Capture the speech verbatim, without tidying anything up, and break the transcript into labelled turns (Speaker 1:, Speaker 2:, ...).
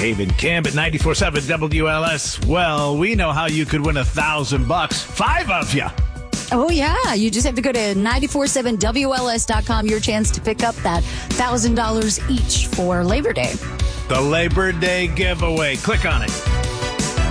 Speaker 1: Dave and Kim at ninety-four point seven W L S. Well, we know how you could win a thousand bucks. Five of you.
Speaker 2: Oh, yeah. You just have to go to nine four seven W L S dot com. Your chance to pick up that one thousand dollars each for Labor Day.
Speaker 1: The Labor Day giveaway. Click on it.